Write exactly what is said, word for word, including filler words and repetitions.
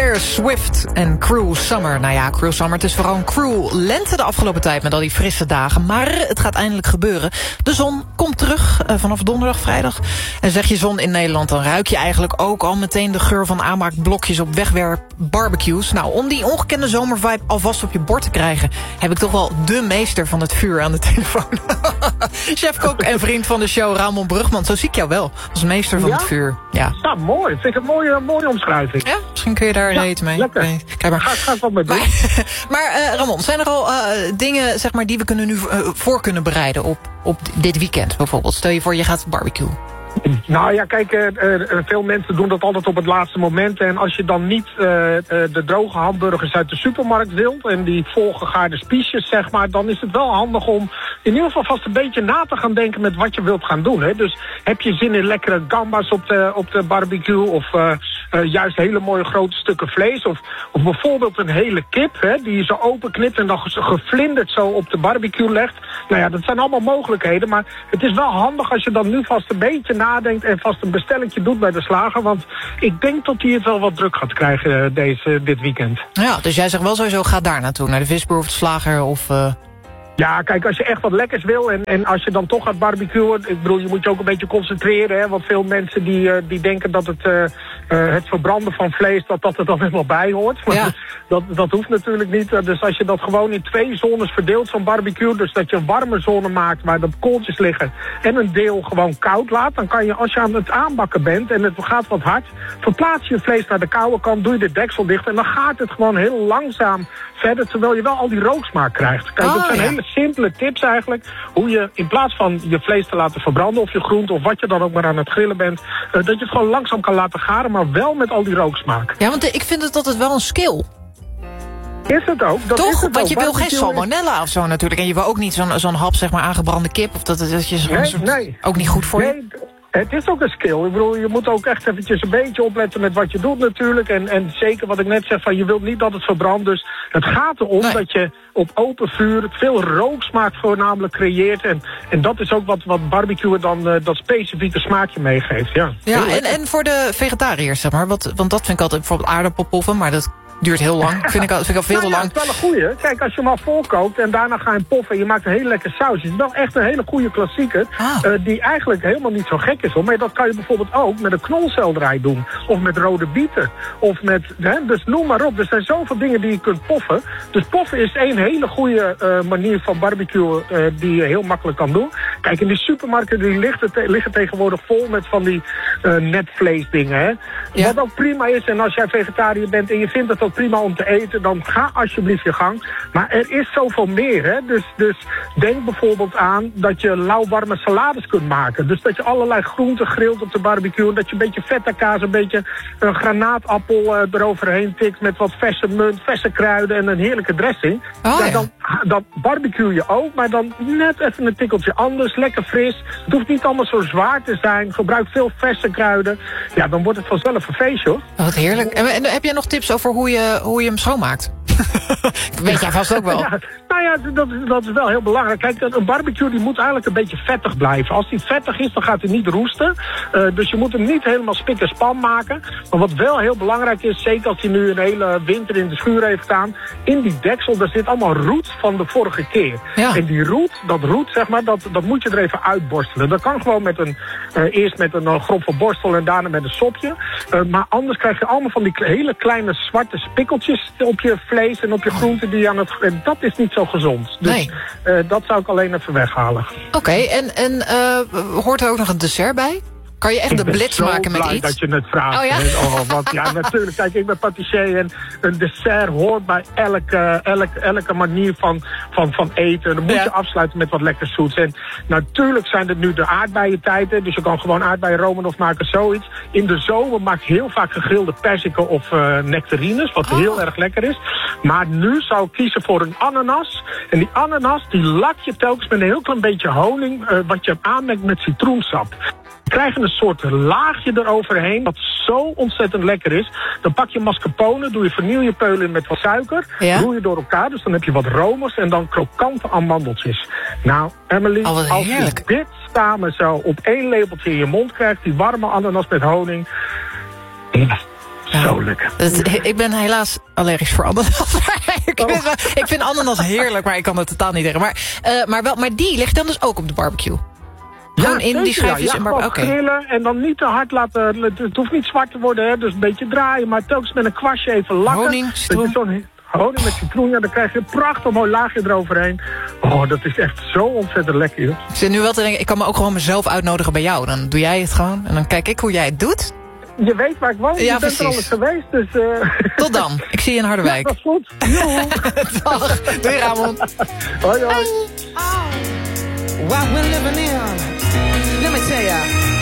Taylor Swift en Cruel Summer. Nou ja, Cruel Summer, het is vooral een cruel lente de afgelopen tijd met al die frisse dagen. Maar het gaat eindelijk gebeuren. De zon komt terug uh, vanaf donderdag, vrijdag. En zeg je zon in Nederland, dan ruik je eigenlijk ook al meteen de geur van aanmaakblokjes op wegwerp barbecues. Nou, om die ongekende zomervibe alvast op je bord te krijgen, heb ik toch wel de meester van het vuur aan de telefoon. Chefkok en vriend van de show, Ramon Brugman. Zo zie ik jou wel, als meester van ja? het vuur. Ja, ja mooi. Vind ik een mooie, mooie omschrijving. Ja, misschien kun je daar ja, eten mee. Lekker. Nee, kijk maar. Ga, ga ik wat mee doen. Maar, maar uh, Ramon, zijn er al uh, dingen zeg maar, die we kunnen nu uh, voor kunnen bereiden op, op dit weekend bijvoorbeeld? Stel je voor, je gaat barbecue. Nou ja, kijk, uh, uh, veel mensen doen dat altijd op het laatste moment. En als je dan niet uh, uh, de droge hamburgers uit de supermarkt wilt en die volgegaarde spiesjes, zeg maar, dan is het wel handig om in ieder geval vast een beetje na te gaan denken met wat je wilt gaan doen. Hè? Dus heb je zin in lekkere gambas op de, op de barbecue of uh, uh, juist hele mooie grote stukken vlees of, of bijvoorbeeld een hele kip, hè, die je zo openknipt en dan gevlinderd zo op de barbecue legt. Nou ja, dat zijn allemaal mogelijkheden, maar het is wel handig als je dan nu vast een beetje nadenkt en vast een bestellingje doet bij de slager. Want ik denk dat hij het wel wat druk gaat krijgen deze, dit weekend. Ja, dus jij zegt wel sowieso, ga daar naartoe, naar de visboer of de slager of... Uh... Ja, kijk, als je echt wat lekkers wil en, en als je dan toch gaat barbecuen, ik bedoel, je moet je ook een beetje concentreren, hè, want veel mensen die, uh, die denken dat het, uh, uh, het verbranden van vlees, dat dat er dan helemaal bij hoort. Maar ja. dat, dat hoeft natuurlijk niet. Dus als je dat gewoon in twee zones verdeelt, zo'n barbecue, dus dat je een warme zone maakt waar de kooltjes liggen en een deel gewoon koud laat, dan kan je, als je aan het aanbakken bent en het gaat wat hard, verplaats je vlees naar de koude kant, doe je de deksel dicht en dan gaat het gewoon heel langzaam verder, terwijl je wel al die rooksmaak krijgt. Kijk, oh, dat zijn ja. hele simpele tips eigenlijk, hoe je in plaats van je vlees te laten verbranden of je groente of wat je dan ook maar aan het grillen bent, uh, dat je het gewoon langzaam kan laten garen, maar wel met al die rooksmaak. Ja, want ik vind het altijd wel een skill. Is het ook? Dat Toch? is het Want ook. je wil geen Barbecue salmonella of zo natuurlijk. En je wil ook niet zo'n zo'n hap, zeg maar, aangebrande kip. Of dat, dat je zo'n Nee, soort... nee. Ook niet goed voor je? Nee, het is ook een skill. Ik bedoel, je moet ook echt eventjes een beetje opletten met wat je doet natuurlijk. En, en zeker wat ik net zeg, van je wilt niet dat het verbrandt. Dus het gaat erom Nee. dat je op open vuur het veel rooksmaak voornamelijk creëert. En, en dat is ook wat, wat barbecue dan uh, dat specifieke smaakje meegeeft. Ja, Ja, en, en voor de vegetariërs, zeg maar. Wat, want dat vind ik altijd bijvoorbeeld aardappelpoffen, maar dat duurt heel lang. Vind ik al, vind ik al veel nou te ja, lang. dat is wel een goeie. Kijk, als je hem al voorkookt en daarna ga je hem poffen en je maakt een hele lekker saus. Het is wel echt een hele goede klassieker. Ah. Uh, die eigenlijk helemaal niet zo gek is hoor. Maar dat kan je bijvoorbeeld ook met een knolselderij doen. Of met rode bieten. Of met, hè, dus noem maar op. Er zijn zoveel dingen die je kunt poffen. Dus poffen is één hele goede uh, manier van barbecue uh, die je heel makkelijk kan doen. Kijk, in die supermarkten die liggen, te, liggen tegenwoordig vol met van die uh, netvleesdingen. Hè. Ja. Wat ook prima is. En als jij vegetariër bent en je vindt het ook prima om te eten, dan ga alsjeblieft je gang. Maar er is zoveel meer, hè. Dus, dus denk bijvoorbeeld aan dat je lauwwarme salades kunt maken. Dus dat je allerlei groenten grilt op de barbecue. En dat je een beetje feta kaas, een beetje een granaatappel uh, eroverheen tikt met wat verse munt, verse kruiden en een heerlijke dressing. Oh, ja, ja. dan, dan barbecue je ook, maar dan net even een tikkeltje anders, lekker fris. Het hoeft niet allemaal zo zwaar te zijn. Gebruik veel verse kruiden. Ja, dan wordt het vanzelf een feestje, hoor. Wat heerlijk. En, en heb jij nog tips over hoe je, hoe je hem schoonmaakt? Weet jij vast ook wel. Ja, nou ja, dat, dat is wel heel belangrijk. Kijk, een barbecue die moet eigenlijk een beetje vettig blijven. Als die vettig is, dan gaat hij niet roesten. Uh, dus je moet hem niet helemaal spik en span maken. Maar wat wel heel belangrijk is, zeker als hij nu een hele winter in de schuur heeft staan, in die deksel, daar zit allemaal roet van de vorige keer. Ja. En die roet, dat roet, zeg maar, dat, dat moet je er even uitborstelen. Dat kan gewoon met een, uh, eerst met een uh, grove borstel en daarna met een sopje. Uh, maar anders krijg je allemaal van die hele kleine zwarte spikkeltjes op je vlees en op je groenten die aan het... En dat is niet zo gezond. Dus Nee. uh, dat zou ik alleen even weghalen. Oké, okay, en, en uh, hoort er ook nog een dessert bij? Kan je echt de blitz maken met iets? Ik ben zo blij dat je het vraagt. Oh ja? Oh, want, ja, natuurlijk. Kijk, ik ben patissier en een dessert hoort bij elke, elke, elke manier van, van, van eten. Dan moet ja. je afsluiten met wat lekker zoets. En natuurlijk zijn het nu de aardbeientijden, dus je kan gewoon aardbeienromen maken, zoiets. In de zomer maak je heel vaak gegrilde perziken of uh, nectarines, wat oh. heel erg lekker is. Maar nu zou ik kiezen voor een ananas. En die ananas, die lak je telkens met een heel klein beetje honing, uh, wat je aanmengt met citroensap. Krijgen een soort laagje eroverheen, wat zo ontzettend lekker is. Dan pak je mascarpone, doe je vanillepeul in met wat suiker. Ja? Doe je door elkaar, dus dan heb je wat romers en dan krokante amandeltjes. Nou, Emily, oh, als je dit samen zo op één lepeltje in je mond krijgt, die warme ananas met honing. Ja, Ja. Zo lekker. Het, ik ben helaas allergisch voor ananas. ik, vind, wel- ik vind ananas heerlijk, maar ik kan het totaal niet tegen. Maar, uh, maar, wel, maar die ligt dan dus ook op de barbecue? Gewoon Ja, in zeker, die schijfjes ja. in Ja, barbecue? gewoon Oké. grillen en dan niet te hard laten... Het, het hoeft niet zwart te worden, hè, dus een beetje draaien. Maar telkens met een kwastje even lakken. Honing, citroen. Dat je zo'n- Honing met citroen, ja, dan krijg je een prachtig mooi laagje eroverheen. Oh, dat is echt zo ontzettend lekker, joh. Ik zit nu wel te denken, ik kan me ook gewoon mezelf uitnodigen bij jou. Dan doe jij het gewoon en dan kijk ik hoe jij het doet. Je weet waar ik woon, Ja, je bent er al precies. eens geweest, dus... Uh... Tot dan. Ik zie je in Ja, Harderwijk. dat is goed. Joe. Dag. Doei Ramon. Hoi, hoi. What we're living in, let me tell ya.